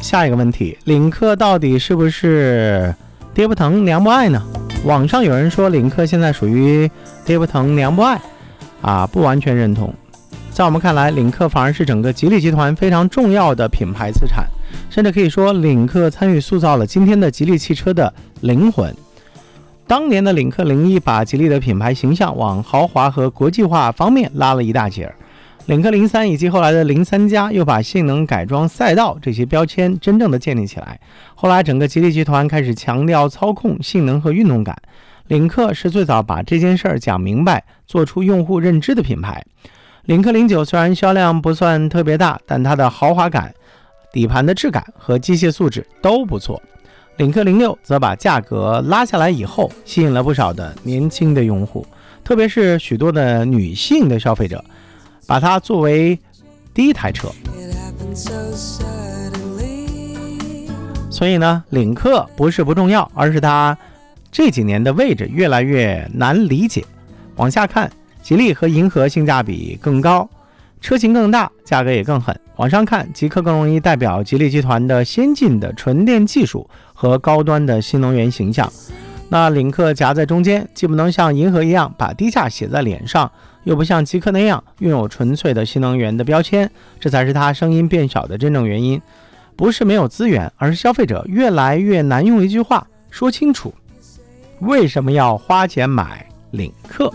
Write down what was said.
下一个问题，领克到底是不是跌不疼娘不爱呢？网上有人说领克现在属于跌不疼娘不爱不完全认同。在我们看来，领克反而是整个吉利集团非常重要的品牌资产，甚至可以说领克参与塑造了今天的吉利汽车的灵魂。当年的领克01把吉利的品牌形象往豪华和国际化方面拉了一大截儿，领克03以及后来的03加又把性能、改装、赛道这些标签真正的建立起来。后来整个吉利集团开始强调操控、性能和运动感，领克是最早把这件事儿讲明白、做出用户认知的品牌。领克09虽然销量不算特别大，但它的豪华感、底盘的质感和机械素质都不错。领克06则把价格拉下来以后，吸引了不少的年轻的用户，特别是许多的女性的消费者，把它作为第一台车。所以呢，领克不是不重要，而是它这几年的位置越来越难理解。往下看，吉利和银河性价比更高，车型更大，价格也更狠。往上看，极氪更容易代表吉利集团的先进的纯电技术和高端的新能源形象。那领克夹在中间，既不能像银河一样把低价写在脸上，又不像极氪那样拥有纯粹的新能源的标签，这才是它声音变小的真正原因。不是没有资源，而是消费者越来越难用一句话说清楚为什么要花钱买领克。